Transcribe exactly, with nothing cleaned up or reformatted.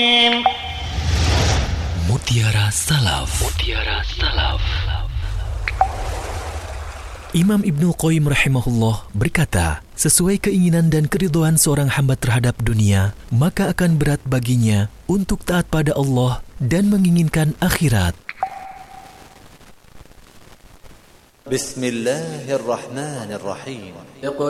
Mutiara Salaf. Mutiara Salaf. Imam Ibnu Qayyim rahimahullah berkata, sesuai keinginan dan keridhaan seorang hamba terhadap dunia, maka akan berat baginya untuk taat pada Allah dan menginginkan akhirat. Bismillahirrahmanirrahim.